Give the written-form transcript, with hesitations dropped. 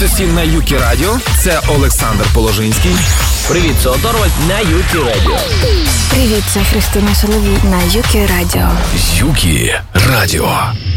Святості на Юкі Радіо. Це Олександр Положинський. Привіт, це Оторвальд на Юкі Радіо. Привіт, це Христина Соловій на Юкі Радіо. Юкі Радіо.